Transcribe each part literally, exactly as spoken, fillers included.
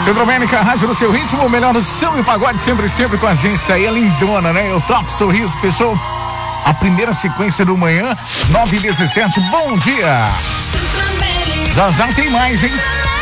Centro-América, rádio no seu ritmo, o melhor do som e pagode, sempre, sempre com a gente. Isso aí é lindona, né? O Top Sorriso fechou a primeira sequência do manhã, nove e dezessete. Bom dia! Já já tem mais, hein?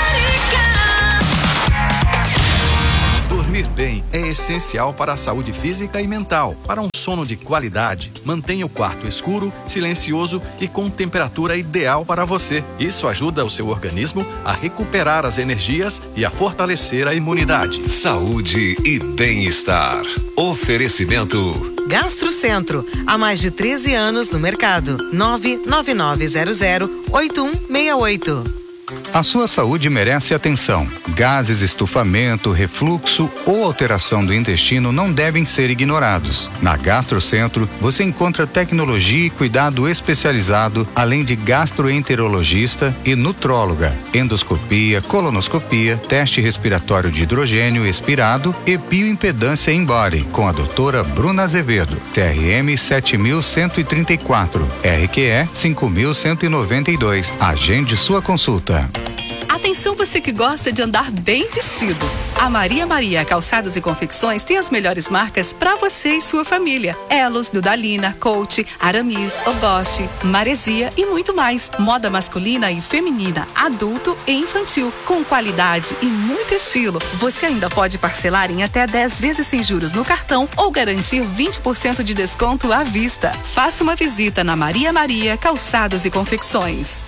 Dormir bem é essencial para a saúde física e mental. Para um sono de qualidade, mantenha o quarto escuro, silencioso e com temperatura ideal para você. Isso ajuda o seu organismo a recuperar as energias e a fortalecer a imunidade. Saúde e bem-estar. Oferecimento Gastrocentro, há mais de treze anos no mercado. nove nove nove zero zero oito um seis oito. A sua saúde merece atenção. Gases, estufamento, refluxo ou alteração do intestino não devem ser ignorados. Na Gastrocentro, você encontra tecnologia e cuidado especializado, além de gastroenterologista e nutróloga, endoscopia, colonoscopia, teste respiratório de hidrogênio expirado e bioimpedância in-body, com a doutora Bruna Azevedo, C R M sete mil cento e trinta e quatro, R Q E cinco mil cento e noventa e dois. Agende sua consulta. Atenção você que gosta de andar bem vestido. A Maria Maria Calçados e Confecções tem as melhores marcas para você e sua família. Elos, Dudalina, Coach, Aramis, Ogoshi, Maresia e muito mais. Moda masculina e feminina, adulto e infantil, com qualidade e muito estilo. Você ainda pode parcelar em até dez vezes sem juros no cartão ou garantir vinte por cento de desconto à vista. Faça uma visita na Maria Maria Calçados e Confecções.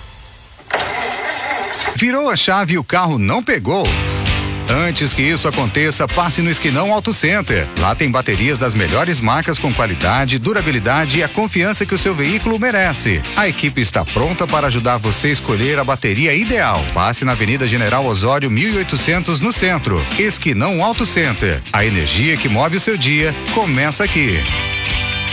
Virou a chave e o carro não pegou? Antes que isso aconteça, passe no Esquinão Auto Center. Lá tem baterias das melhores marcas com qualidade, durabilidade e a confiança que o seu veículo merece. A equipe está pronta para ajudar você a escolher a bateria ideal. Passe na Avenida General Osório mil e oitocentos no centro. Esquinão Auto Center. A energia que move o seu dia começa aqui.